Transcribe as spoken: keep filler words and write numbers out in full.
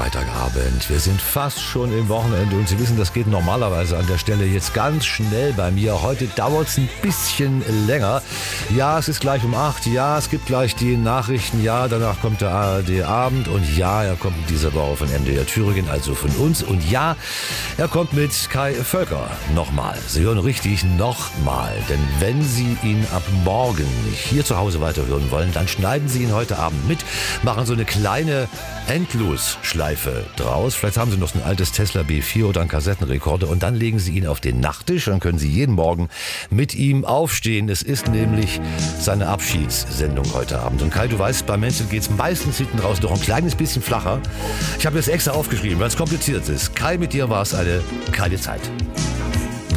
Freitagabend. Wir sind fast schon im Wochenende und Sie wissen, das geht normalerweise an der Stelle jetzt ganz schnell bei mir. Heute dauert es ein bisschen länger. Ja, es ist gleich um acht. Ja, es gibt gleich die Nachrichten. Ja, danach kommt der A R D-Abend. Und ja, er kommt in dieser Woche von M D R Thüringen, also von uns. Und ja, er kommt mit Kai Völker. Nochmal. Sie hören richtig, nochmal. Denn wenn Sie ihn ab morgen hier zu Hause weiterhören wollen, dann schneiden Sie ihn heute Abend mit, machen so eine kleine Endlosschleife draus. Vielleicht haben Sie noch so ein altes Tesla B vier oder einen Kassettenrekorder und dann legen Sie ihn auf den Nachttisch. Dann können Sie jeden Morgen mit ihm aufstehen. Es ist nämlich seine Abschiedssendung heute Abend. Und Kai, du weißt, bei Menschen geht es meistens hinten raus noch ein kleines bisschen flacher. Ich habe das extra aufgeschrieben, weil es kompliziert ist. Kai, mit dir war es eine keine Zeit.